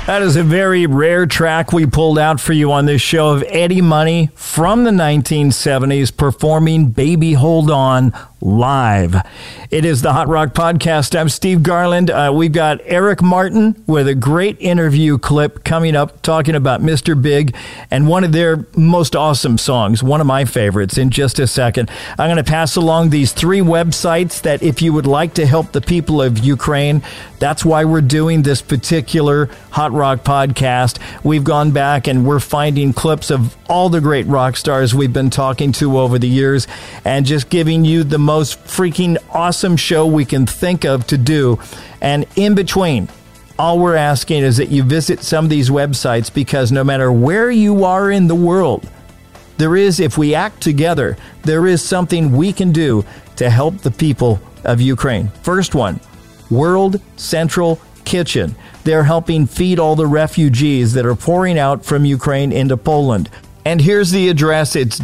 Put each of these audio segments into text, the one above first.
That is a very rare track we pulled out for you on this show of Eddie Money from the 1970s performing Baby Hold On live. It is the Hot Rock Podcast. I'm Steve Garland. We've got Eric Martin with a great interview clip coming up talking about Mr. Big and one of their most awesome songs, one of my favorites, in just a second. I'm going to pass along these 3 websites that if you would like to help the people of Ukraine, that's why we're doing this particular Hot Rock Podcast. We've gone back and we're finding clips of all the great rock stars we've been talking to over the years and just giving you the most freaking awesome show we can think of to do. And in between, all we're asking is that you visit some of these websites, because no matter where you are in the world, there is, if we act together, there is something we can do to help the people of Ukraine. First one, World Central Kitchen. They're helping feed all the refugees that are pouring out from Ukraine into Poland. And here's the address. It's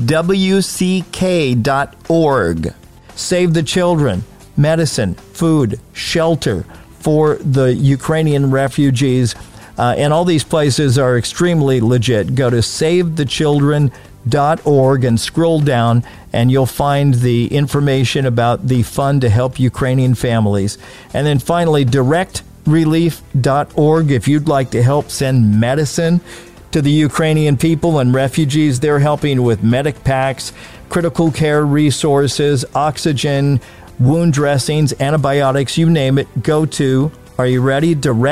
wck.org. Save the children, medicine, food, shelter for the Ukrainian refugees. And all these places are extremely legit. Go to savethechildren.org and scroll down, and you'll find the information about the fund to help Ukrainian families. And then finally, directrelief.org. If you'd like to help send medicine to the Ukrainian people and refugees, they're helping with medic packs, critical care resources, oxygen, wound dressings, antibiotics, you name it. Go to, are you ready?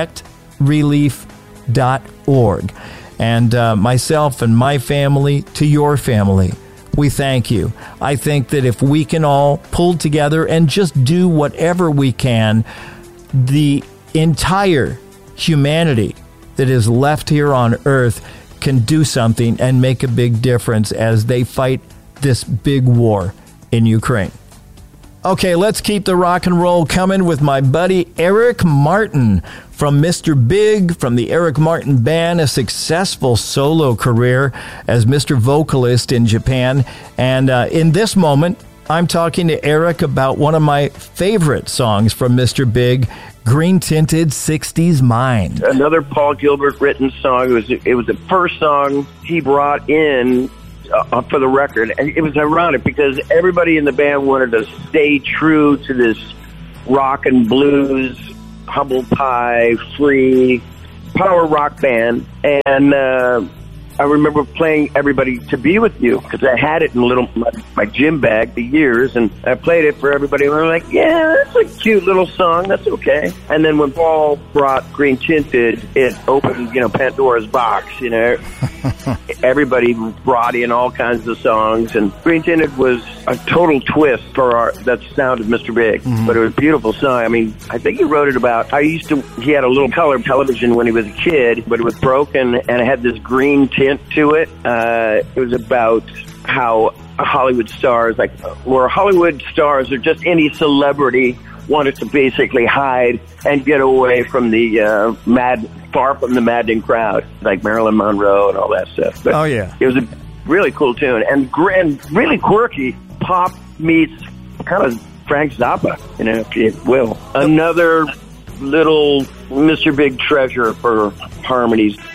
directrelief.org. And myself and my family, to your family, we thank you. I think that if we can all pull together and just do whatever we can, the entire humanity that is left here on earth can do something and make a big difference as they fight this big war in Ukraine. Okay, let's keep the rock and roll coming with my buddy Eric Martin from Mr. Big, from the Eric Martin Band, a successful solo career as Mr. Vocalist in Japan. And in this moment, I'm talking to Eric about one of my favorite songs from Mr. Big, Green Tinted 60s Mind. Another Paul Gilbert written song. It was the first song he brought in for the record. And it was ironic because everybody in the band wanted to stay true to this rock and blues, humble pie, free, power rock band. And I remember playing Everybody to Be With You because I had it in my gym bag for years, and I played it for everybody, and they were like, yeah, that's a cute little song, that's okay. And then when Paul brought Green Tinted, it opened, Pandora's box, Everybody brought in all kinds of songs, and Green Tinted was a total twist for that sound of Mr. Big, but it was a beautiful song. I mean, I think he wrote it about, he had a little color television when he was a kid, but it was broken, and it had this green tint to it. It was about how Hollywood stars, where Hollywood stars or just any celebrity wanted to basically hide and get away from the far from the maddening crowd, like Marilyn Monroe and all that stuff. But oh, yeah. It was a really cool tune and really quirky. Pop meets kind of Frank Zappa, if you will. Another little Mr. Big treasure for harmonies.